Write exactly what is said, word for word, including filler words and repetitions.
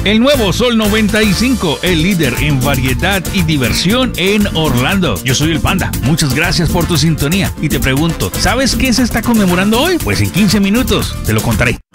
El nuevo Sol noventa y cinco, el líder en variedad y diversión en Orlando. Yo soy el Panda. Muchas gracias por tu sintonía. Y te pregunto, ¿sabes qué se está conmemorando hoy? Pues en quince minutos te lo contaré.